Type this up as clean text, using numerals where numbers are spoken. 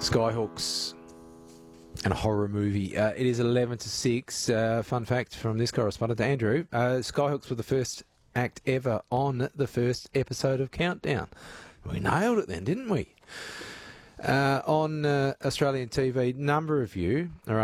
Skyhawks and a horror movie. It is 11 to 6. Fun fact from this correspondent, Andrew. Skyhawks were the first act ever on the first episode of Countdown. We nailed it then, didn't we? On Australian TV, number of you are